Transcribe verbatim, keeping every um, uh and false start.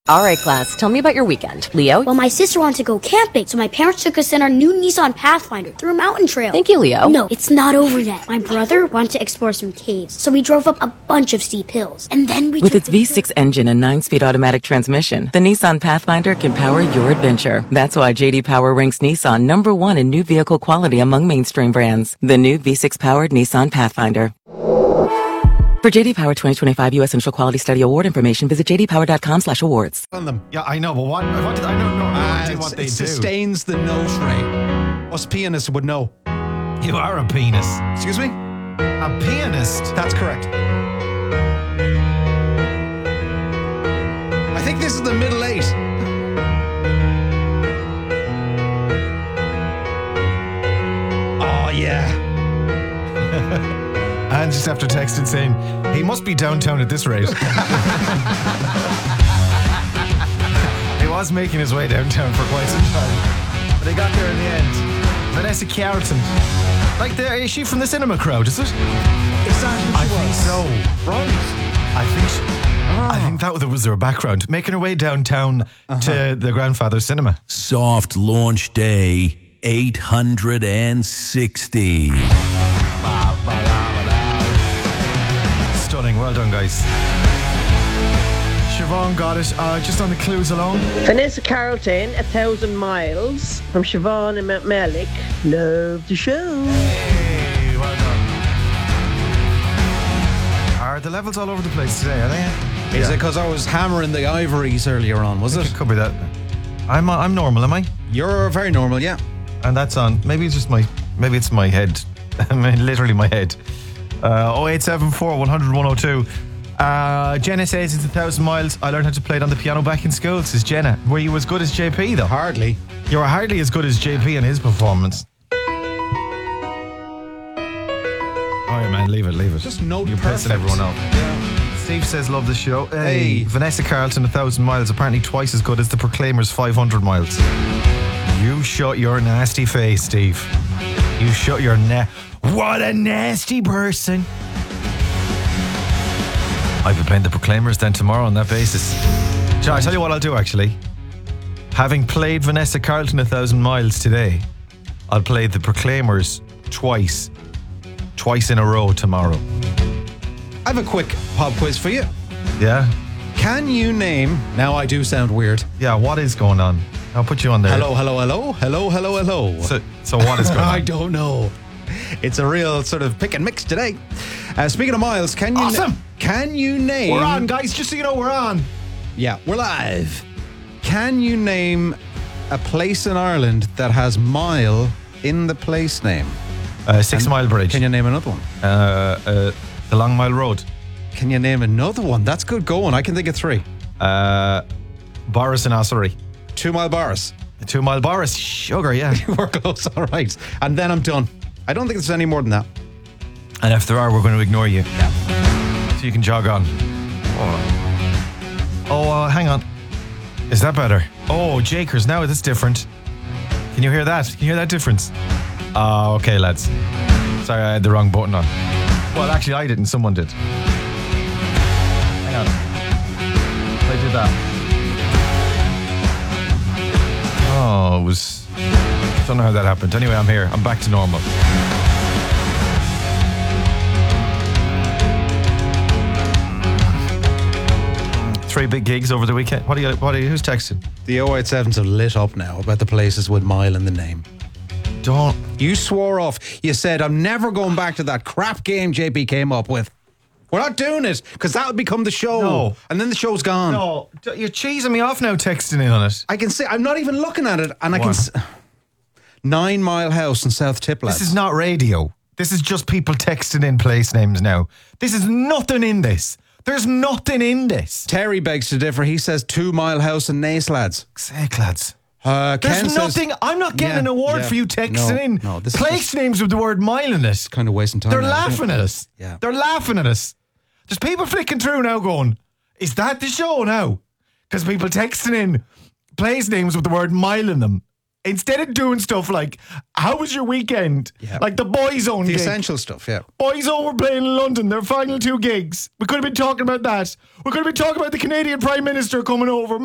All right, class, tell me about your weekend. Leo? Well, my sister wanted to go camping, so my parents took us in our new Nissan Pathfinder through a mountain trail. Thank you, Leo. No, it's not over yet. My brother wanted to explore some caves, so we drove up a bunch of steep hills. And then we With took its the V six engine and nine-speed automatic transmission, the Nissan Pathfinder can power your adventure. That's why J D Power ranks Nissan number one in new vehicle quality among mainstream brands. The new V six-powered Nissan Pathfinder. For J D Power twenty twenty-five U S Central Quality Study Award information, visit j d power dot com slash awards. On them. Yeah, I know, but what? what did, I don't know Uh, what they it do. sustains the note rate. Us pianists would know. You are a penis. Excuse me? A pianist. That's correct. I think this is the middle eight. Oh, yeah. And just after texting saying, he must be downtown at this rate. He was making his way downtown for quite some time. But they got there in the end. Vanessa Carlton. Like, there, is she from the cinema crowd, is it? Is that who she I was? think so. Right. I think she, I think that was her background. Making her way downtown Uh-huh. to the grandfather's cinema. Soft launch day eight hundred sixty. Stunning. Well done, guys. Siobhan got it uh, just on the clues alone. Vanessa Carlton, A Thousand Miles, from Siobhan and Mount Malik. Love the show. Hey, well done. Are the levels all over the place today, are they? Is it because I was hammering the ivories earlier on, was It it? could be that. I'm uh, I'm normal, am I? You're very normal, yeah. And that's on. Maybe it's just my. Maybe it's my head. I mean, literally my head. Uh, oh eight seven four, one hundred, one oh two. Uh, Jenna says it's a thousand miles. I learned how to play it on the piano back in school, says Jenna. Were you as good as J P, though? Hardly. You were hardly as good as J P in his performance. All right, man, leave it, leave it. Just note You're perfect. pissing everyone off. Steve says, love the show. Hey. Hey. Vanessa Carlton, a thousand miles, apparently twice as good as the Proclaimers, five hundred miles. You shut your nasty face, Steve. You shut your na... What a nasty person. I'll be playing the Proclaimers then tomorrow on that basis. Shall I tell you what I'll do, actually? Having played Vanessa Carlton a thousand miles today, I'll play the Proclaimers twice. Twice in a row tomorrow. I have a quick pop quiz for you. Yeah? Can you name... Now I do sound weird. Yeah, what is going on? I'll put you on there. Hello, hello, hello. Hello, hello, hello. So, so what is going on? I don't know. It's a real sort of pick and mix today. Uh, speaking of miles, can you... Awesome. Na- can you name... We're on, guys. Just so you know, we're on. Yeah, we're live. Can you name a place in Ireland that has mile in the place name? Uh, Six And Mile Bridge. Can you name another one? Uh, uh, the Long Mile Road. Can you name another one? That's good going. I can think of three. Uh, Boris and Ossory. Two Mile Boris. The Two Mile Boris. Sugar, yeah. We're close. All right. And then I'm done. I don't think there's any more than that. And if there are, we're going to ignore you. So you can jog on. Oh, oh uh, hang on. Is that better? Oh, Jakers. Now it's different. Can you hear that? Can you hear that difference? Oh, okay, lads. Sorry, I had the wrong button on. Well, actually, I didn't. Someone did. Hang on. I did that. Oh, it was... Don't know how that happened. Anyway, I'm here. I'm back to normal. Three big gigs over the weekend. What are you? What are you? Who's texting? The oh eight sevens have lit up now about the places with mile in the name. Don't. You swore off. You said, I'm never going back to that crap game J P came up with. We're not doing it because that would become the show. No. And then the show's gone. No, you're cheesing me off now. Texting in on it. I can see, I'm not even looking at it. And I can What? s- Nine Mile House in South Tiplas. This is not radio. This is just people texting in place names now. This is nothing in this. There's nothing in this. Terry begs to differ. He says Two Mile House in Nace, lads. Sick, lads. Uh, There's Ken says- nothing. I'm not getting Yeah, an award yeah. for you texting No, in. no, this is place just- names with the word mile in it. kind of wasting time. They're now, isn't laughing it? at us. Yeah. They're laughing at us. There's people flicking through now going, is that the show now? Because people texting in place names with the word mile in them. Instead of doing stuff like, how was your weekend? Yeah. Like the Boyzone The gig. essential stuff, yeah. Boyzone were playing in London, their final two gigs. We could have been talking about that. We could have been talking about the Canadian Prime Minister coming over.